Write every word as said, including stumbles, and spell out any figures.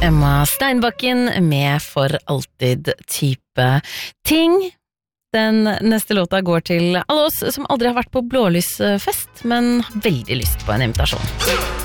Emma Steinbakken med For alltid type ting. Den neste låta går til alle oss som aldri har vært på blålysfest, men har veldig lyst på en invitasjon.